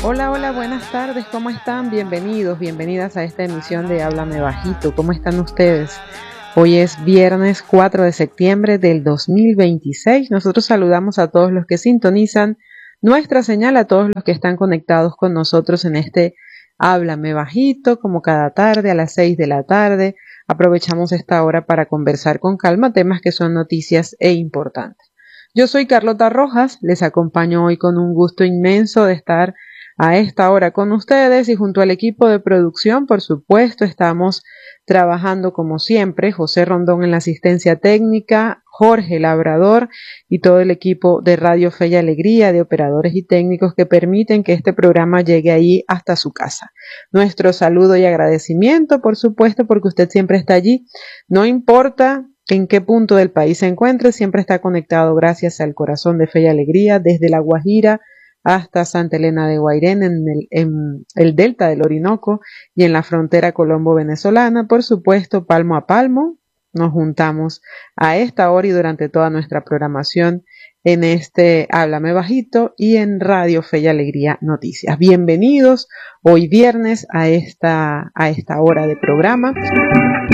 Hola, hola, buenas tardes, ¿cómo están? Bienvenidos, bienvenidas a esta emisión de Háblame Bajito. ¿Cómo están ustedes? Hoy es viernes 4 de septiembre del 2026. Nosotros saludamos a todos los que sintonizan nuestra señal, a todos los que están conectados con nosotros en este Háblame Bajito, como cada tarde a las 6 de la tarde. Aprovechamos esta hora para conversar con calma temas que son noticias e importantes. Yo soy Carlota Rojas, les acompaño hoy con un gusto inmenso de estar a esta hora con ustedes y junto al equipo de producción, por supuesto, estamos trabajando como siempre, José Rondón en la asistencia técnica, Jorge Labrador y todo el equipo de Radio Fe y Alegría, de operadores y técnicos que permiten que este programa llegue ahí hasta su casa. Nuestro saludo y agradecimiento, por supuesto, porque usted siempre está allí, no importa en qué punto del país se encuentre, siempre está conectado gracias al corazón de Fe y Alegría, desde La Guajira hasta Santa Elena de Guairén en el delta del Orinoco y en la frontera colombo-venezolana, por supuesto, palmo a palmo. Nos juntamos a esta hora y durante toda nuestra programación en este Háblame Bajito y en Radio Fe y Alegría Noticias. Bienvenidos hoy viernes a esta hora de programa.